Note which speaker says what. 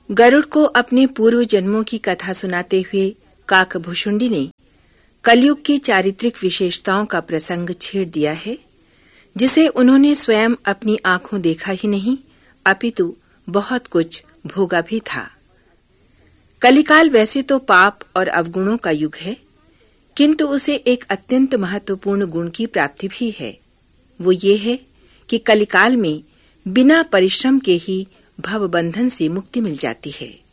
Speaker 1: गरुड़ को अपने पूर्व जन्मों की कथा सुनाते हुए काकभुशुंडी ने कलयुग की चारित्रिक विशेषताओं का प्रसंग छेड़ दिया है, जिसे उन्होंने स्वयं अपनी आंखों देखा ही नहीं, अपितु बहुत कुछ भोगा भी था। कलिकाल वैसे तो पाप और अवगुणों का युग है, किंतु उसे एक अत्यंत महत्वपूर्ण गुण की प्राप्ति भी है। वो ये है कि कलिकाल में बिना परिश्रम के ही भवबंधन से मुक्ति मिल जाती है।